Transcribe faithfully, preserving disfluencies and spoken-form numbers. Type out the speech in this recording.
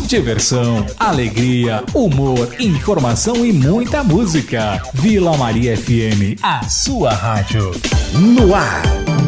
diversão, alegria, humor, informação e muita música. Vila Maria F M, a sua rádio. No ar.